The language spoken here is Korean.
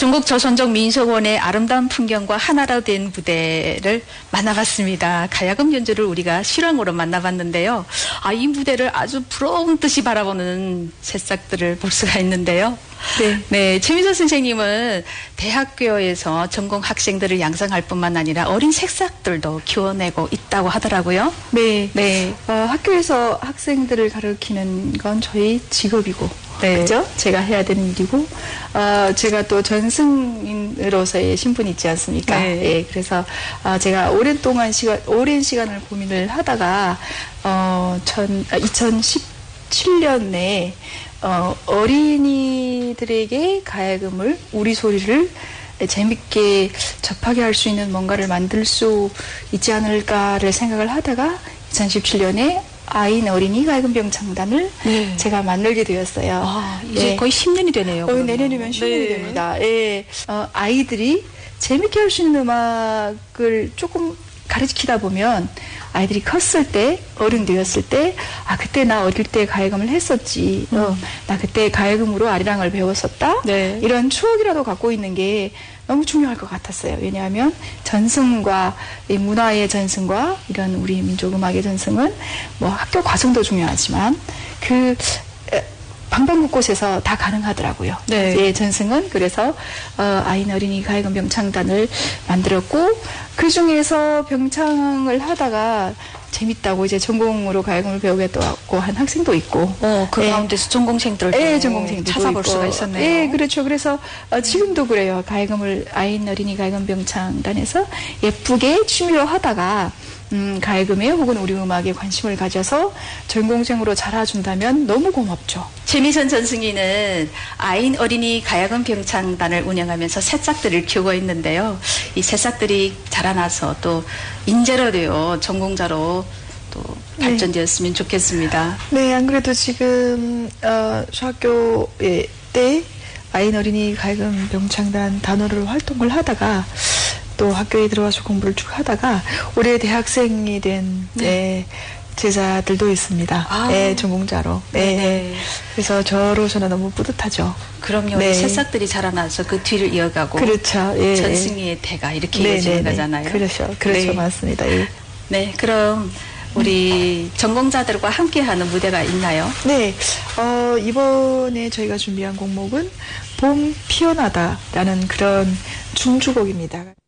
중국 조선족 민속원의 아름다운 풍경과 하나로 된 무대를 만나봤습니다. 가야금 연주를 우리가 실황으로 만나봤는데요. 이 무대를 아주 부러운 듯이 바라보는 새싹들을 볼 수가 있는데요. 네, 최민서 선생님은 대학교에서 전공 학생들을 양성할 뿐만 아니라 어린 새싹들도 키워내고 있다고 하더라고요. 네. 학교에서 학생들을 가르치는 건 저희 직업이고, 그죠? 제가 해야 되는 일이고, 제가 또 전승인으로서의 신분이 있지 않습니까? 네, 그래서 제가 오랜 시간을 고민을 하다가 2017년에 어린이들에게 가야금을, 우리 소리를 재밌게 접하게 할 수 있는 뭔가를 만들 수 있지 않을까를 생각을 하다가 2017년에 아인 어린이 가야금병 창단을 제가 만들게 되었어요. 이제 거의 10년이 되네요. 내년이면 10년이 됩니다. 아이들이 재밌게 할 수 있는 음악을 조금 가르치다 보면 아이들이 컸을 때, 어른 되었을 때, 그때 나 어릴 때 가야금을 했었지. 나 그때 가야금으로 아리랑을 배웠었다. 이런 추억이라도 갖고 있는 게 너무 중요할 것 같았어요. 왜냐하면 전승과 이 문화의 전승과 이런 우리 민족 음악의 전승은 뭐 학교 과정도 중요하지만 방방곳곳에서 다 가능하더라고요. 전승은 그래서 아인 어린이 가야금병 창단을 만들었고, 그 중에서 병창을 하다가 재밌다고 이제 전공으로 가야금을 배우겠다고 한 학생도 있고, 그 가운데서 전공생들도 전공생들도 찾아볼 있고. 수가 있었네요. 그렇죠. 그래서 지금도 그래요. 가야금을 아인 어린이 가야금병 창단에서 예쁘게 취미로 하다가 가야금에 혹은 우리 음악에 관심을 가져서 전공생으로 자라준다면 너무 고맙죠. 최미선 전승희는 아인 어린이 가야금 병창단을 운영하면서 새싹들을 키우고 있는데요. 이 새싹들이 자라나서 또 인재로도요, 전공자로 또 발전되었으면 좋겠습니다. 네, 안 그래도 지금 중학교 때 아인 어린이 가야금 병창단 단원으로 활동을 하다가 또 학교에 들어와서 공부를 쭉 하다가 올해 대학생이 된 제자들도 있습니다. 전공자로. 그래서 저로서는 너무 뿌듯하죠. 그럼요. 새싹들이 자라나서 그 뒤를 이어가고. 그렇죠. 전승희의 대가 이렇게 이어지는 거잖아요. 그렇죠. 맞습니다. 네, 그럼 우리 전공자들과 함께하는 무대가 있나요? 네, 이번에 저희가 준비한 곡목은 봄 피어나다라는 그런 중주곡입니다.